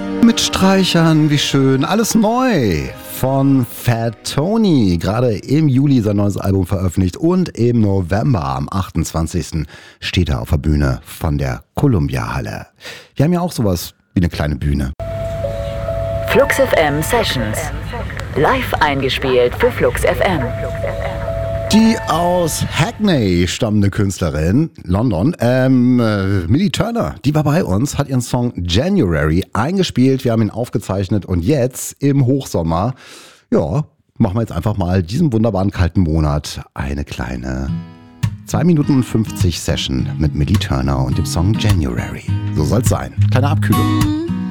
Mit Streichern, wie schön, alles neu von Fat Tony. Gerade im Juli sein neues Album veröffentlicht und im November, am 28. steht er auf der Bühne von der Columbia Halle. Wir haben ja auch sowas wie eine kleine Bühne. Flux FM Sessions. Live eingespielt für Flux FM. Die aus Hackney stammende Künstlerin, London, Millie Turner, die war bei uns, hat ihren Song January eingespielt, wir haben ihn aufgezeichnet und jetzt im Hochsommer, ja, machen wir jetzt einfach mal diesen wunderbaren kalten Monat eine kleine 2 Minuten und 50 Session mit Millie Turner und dem Song January. So soll's sein, kleine Abkühlung.